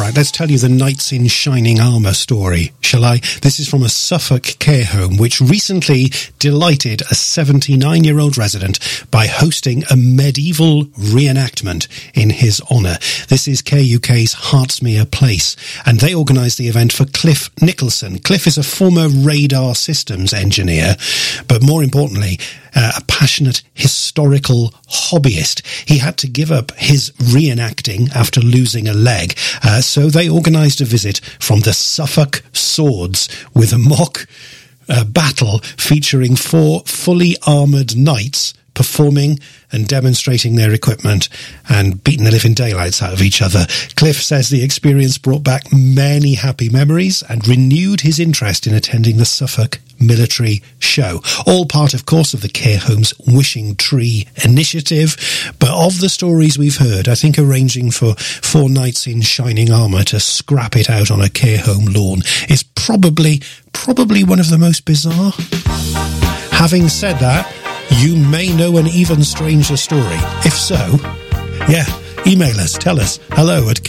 Right, let's tell you the Knights in Shining Armour story, shall I? This is from a Suffolk care home which recently delighted a 79-year-old resident by hosting a medieval reenactment in his honour. This is Care UK's Hertsmere Place, and they organised the event for Cliff Nicholson. Cliff is a former radar systems engineer, but more importantly, a passionate historical hobbyist. He had to give up his reenacting after losing a leg, so they organised a visit from the Suffolk Swords with a mock battle featuring 4 fully armoured knights performing and demonstrating their equipment and beating the living daylights out of each other. Cliff says the experience brought back many happy memories and renewed his interest in attending the Suffolk Military Show. All part, of course, of the care home's Wishing Tree initiative. But of the stories we've heard, I think arranging for 4 knights in shining armour to scrap it out on a care home lawn is probably one of the most bizarre. Having said that, you may know an even stranger story. If so, email us, tell us, hello@care-uk.co.uk.